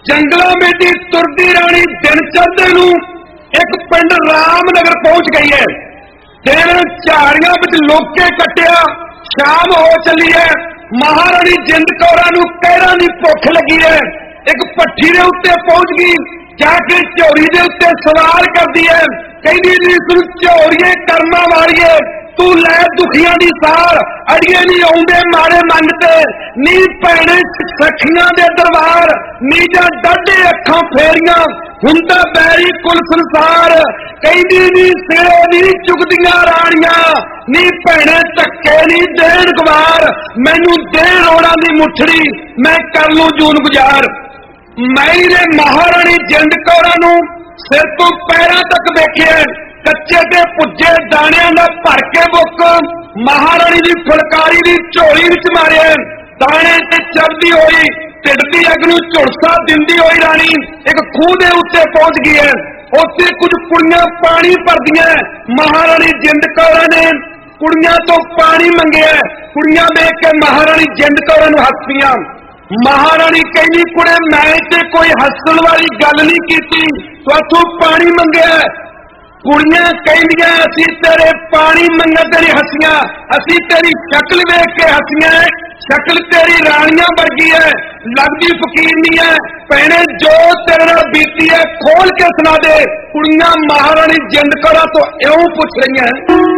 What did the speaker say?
जंगलों में दी तुरदी रानी दिन चढ़दे नूं एक पिंड रामनगर पहुंच गई है। दिन झाड़ियां विच लोके कट्टिया, शाम हो चली है। महारानी जिंद कौरां नूं कहरां दी भुख लगी है। एक भट्ठी दे उत्ते पहुंच गई, जाके झोरी दे उत्ते सवार करदी है। कहदी जी तू झोरीए कर्मां वालीए, तू लै दुखियां दी सार, अड़िए नहीं आउंदे मारे मन ते, नी भैणे सखियां दे दरबार, नी जां डाढे अखां फेरियां, हुंदा बैरी कुल संसार। कहदी नी सिरे नी चुकदियां राणियां, नी भैणे धक्के नी देण गवार, मैनू देण रोड़ां दी मुठड़ी, मैं कर लूं जून गुजार। मई ने महारानी जिंद कौरां नूं सिर तो पैरां तक वेखिआ, कच्चे ते पुज्जे दाणियां दा भर के बुक महारानी दी फुलकारी दी झोली विच मारिआ। दाणे ते चलदी होई ढिड दी अग नूं झुलसा दिंदी होई राणी एक खूह दे उत्ते पहुंच गई है। उत्ते कुछ कुड़ियां पानी भरदियां। महारानी जिंद कौरां ने कुड़ियां तो पानी मंगिआ। कुड़ियां देख के महारानी जिंद कौरां नूं हੱਸदियां। महारानी कहदी कुड़े मैं ते कोई हੱਸਣ वाली गल नहीं कीती, तू पानी मंगिआ। कुड़ियां कहदियां असीं तेरे पानी मंगण ते नहीं हੱਸੀਆਂ, असीं तेरी शक्ल वेख के हੱਸੀਆਂ। शक्ल तेरी राणियां वर्गी है, लगदी फकीरनी है। भैणे जो तेरे नाल बीती है खोल के सुना दे। कुड़ियां महारानी जिंद कौरां तो इउं पुछ रहीआं।